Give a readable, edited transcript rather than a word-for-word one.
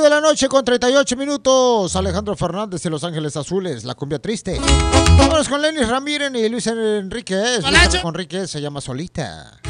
de la noche con 38 minutos. Alejandro Fernández de Los Ángeles Azules, la cumbia triste. Vámonos con Lenny Ramírez y Luis Enríquez. Luis Enríquez se llama Solita.